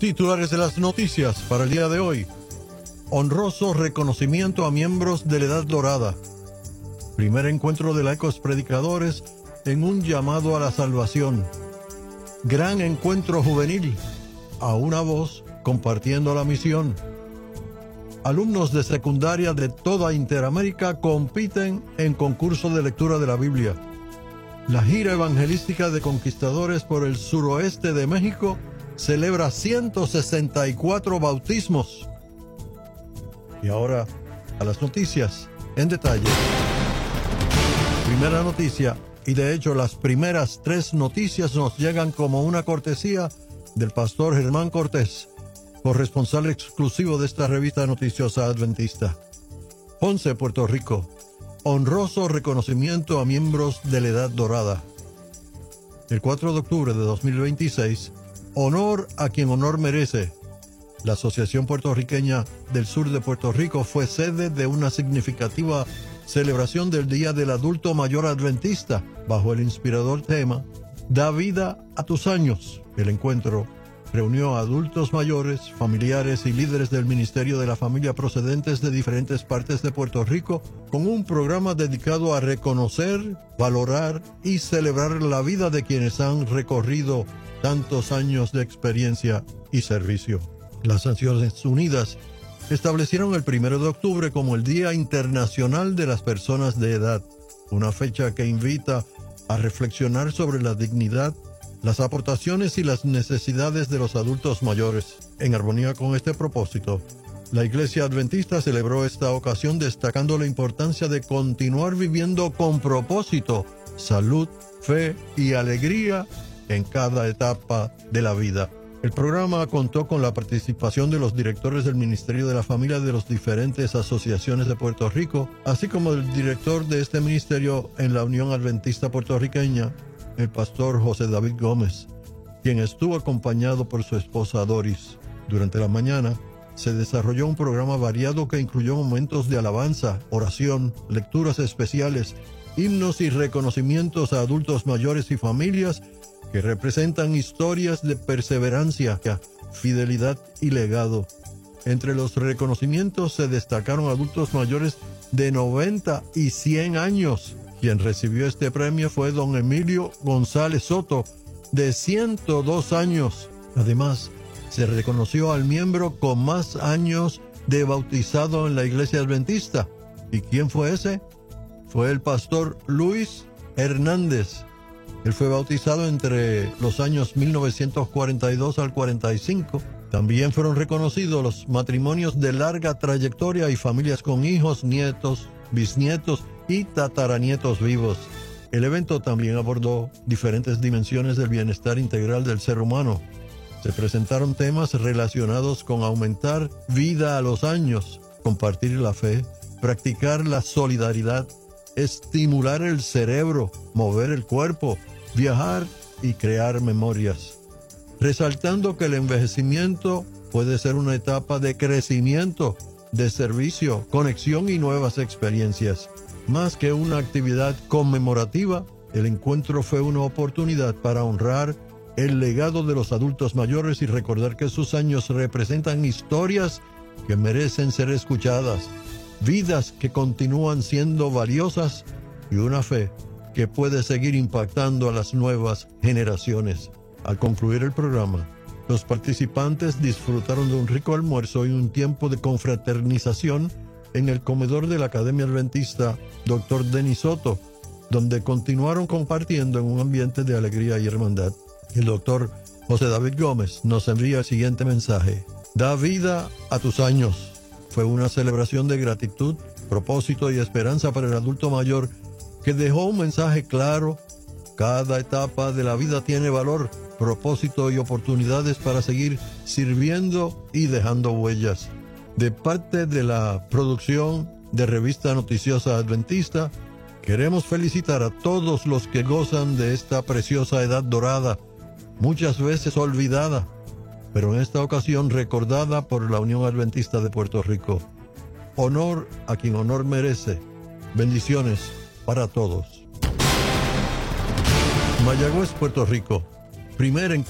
Titulares de las noticias para el día de hoy. Honroso reconocimiento a miembros de la Edad Dorada. Primer encuentro de laicos predicadores en un llamado a la salvación. Gran encuentro juvenil. A una voz compartiendo la misión. Alumnos de secundaria de toda Interamérica compiten en concurso de lectura de la Biblia. La gira evangelística de conquistadores por el suroeste de México celebra 164 bautismos. Y ahora a las noticias en detalle. Primera noticia, y de hecho las primeras 3 noticias nos llegan como una cortesía del pastor Germán Cortés, corresponsal exclusivo de esta revista noticiosa adventista. Ponce, Puerto Rico. Honroso reconocimiento a miembros de la Edad Dorada. El 4 de octubre de 2026, honor a quien honor merece. La Asociación Puertorriqueña del Sur de Puerto Rico fue sede de una significativa celebración del Día del Adulto Mayor Adventista, bajo el inspirador tema Da vida a tus años. El encuentro reunió a adultos mayores, familiares y líderes del Ministerio de la Familia procedentes de diferentes partes de Puerto Rico, con un programa dedicado a reconocer, valorar y celebrar la vida de quienes han recorrido tantos años de experiencia y servicio. Las Naciones Unidas establecieron el 1 de octubre como el Día Internacional de las Personas de Edad, una fecha que invita a reflexionar sobre la dignidad, las aportaciones y las necesidades de los adultos mayores. En armonía con este propósito, la Iglesia Adventista celebró esta ocasión destacando la importancia de continuar viviendo con propósito, salud, fe y alegría en cada etapa de la vida. El programa contó con la participación de los directores del Ministerio de la Familia de las diferentes asociaciones de Puerto Rico, así como el director de este ministerio en la Unión Adventista Puertorriqueña, el pastor José David Gómez, quien estuvo acompañado por su esposa Doris. Durante la mañana se desarrolló un programa variado que incluyó momentos de alabanza, oración, lecturas especiales, himnos y reconocimientos a adultos mayores y familias que representan historias de perseverancia, fidelidad y legado. Entre los reconocimientos se destacaron adultos mayores de 90 y 100 años. Quien recibió este premio fue don Emilio González Soto, de 102 años. Además, se reconoció al miembro con más años de bautizado en la Iglesia Adventista. ¿Y quién fue ese? Fue el pastor Luis Hernández. Él fue bautizado entre los años 1942 al 45. También fueron reconocidos los matrimonios de larga trayectoria y familias con hijos, nietos, bisnietos y tataranietos vivos. El evento también abordó diferentes dimensiones del bienestar integral del ser humano. Se presentaron temas relacionados con aumentar vida a los años, compartir la fe, practicar la solidaridad, estimular el cerebro, mover el cuerpo, viajar y crear memorias, resaltando que el envejecimiento puede ser una etapa de crecimiento, de servicio, conexión y nuevas experiencias. Más que una actividad conmemorativa, el encuentro fue una oportunidad para honrar el legado de los adultos mayores y recordar que sus años representan historias que merecen ser escuchadas, vidas que continúan siendo valiosas y una fe que puede seguir impactando a las nuevas generaciones. Al concluir el programa, los participantes disfrutaron de un rico almuerzo y un tiempo de confraternización en el comedor de la Academia Adventista Dr. Denis Soto, donde continuaron compartiendo en un ambiente de alegría y hermandad. El doctor José David Gómez nos envía el siguiente mensaje: Da vida a tus años. Fue una celebración de gratitud, propósito y esperanza para el adulto mayor que dejó un mensaje claro. Cada etapa de la vida tiene valor, propósito y oportunidades para seguir sirviendo y dejando huellas. De parte de la producción de Revista Noticiosa Adventista, queremos felicitar a todos los que gozan de esta preciosa edad dorada, muchas veces olvidada, pero en esta ocasión recordada por la Unión Adventista de Puerto Rico. Honor a quien honor merece. Bendiciones para todos. Mayagüez, Puerto Rico. Primer